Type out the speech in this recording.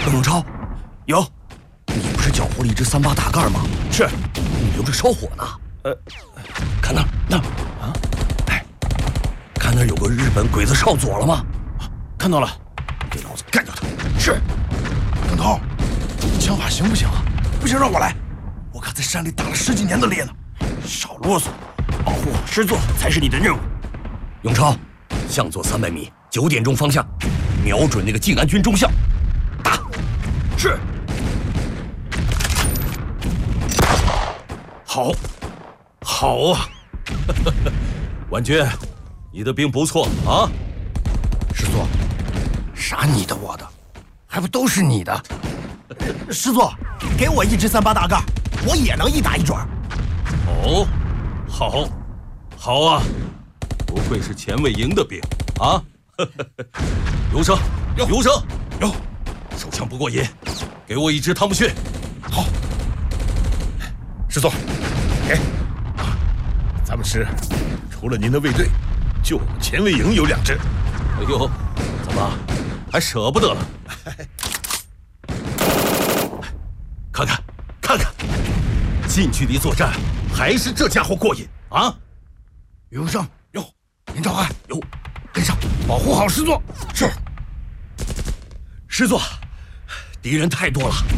永超， 有， 你不是缴获了一只38大盖吗？ 是， 你留着烧火呢。看那啊，哎，看那有个日本鬼子少佐了吗？ 看到了， 给老子干掉他！ 是。邓涛，你枪法行不行啊？不行让我来，我可在山里打了10几年的猎呢。少啰嗦，保护好师座才是你的任务。 永超，向左300米，9点钟方向，瞄准那个靖安军中校，打！ 是。好，好啊！ 婉君，你的兵不错啊。 师座，啥你的我的，还不都是你的？师座，给我一支38大盖，我也能一打一准。 哦，好，好啊！不愧是前卫营的兵啊！刘生，刘生， 有， 手枪不过瘾，给我一支汤姆逊。 好，师座，给。咱们师除了您的卫队，就我们前卫营有2支。 哎呦，怎么还舍不得了？看看，看看，近距离作战还是这家伙过瘾啊！ 余生有， 林兆汉有， 跟上，保护好师座。 是。 师座，敌人太多了。